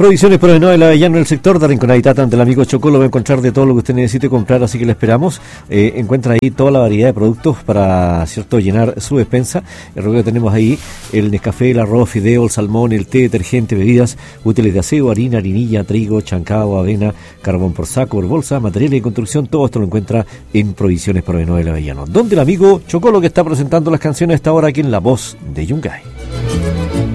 Provisiones Provenor de la Avellano, el sector de Rinconadita, ante el amigo Chocó, lo va a encontrar de todo lo que usted necesite comprar, así que le esperamos. Encuentra ahí toda la variedad de productos para, cierto, llenar su despensa. El que tenemos ahí, el Nescafé, el arroz, fideo, el salmón, el té, detergente, bebidas, útiles de aseo, harina, harinilla, trigo, chancao, avena, carbón por saco, por bolsa, materiales de construcción, todo esto lo encuentra en Provisiones Provenor de la Avellano, donde el amigo Chocó, lo que está presentando las canciones a esta hora aquí en La Voz de Yungay.